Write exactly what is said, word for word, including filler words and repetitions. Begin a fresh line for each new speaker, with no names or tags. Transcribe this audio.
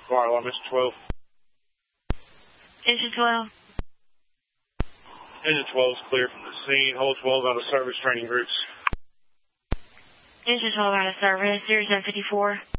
Fire alarm, Engine twelve.
Engine twelve.
Engine twelve is clear from the scene. Hold twelve out of service training groups.
Engine twelve out of service. zero seven five four.